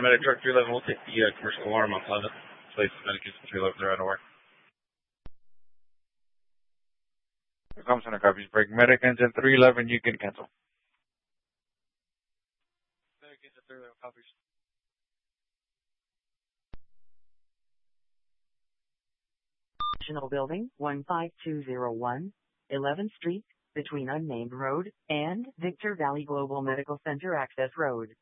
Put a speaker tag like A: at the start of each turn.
A: Paramedic truck 311, we'll take the commercial alarm on Plaza. Place medication 311, they're out of work.
B: Comes in a copies. Break medic engine 311, you can cancel.
A: Medic engine 311, copies.
C: Building 15201, 11th Street, between Unnamed Road and Victor Valley Global Medical Center Access Road.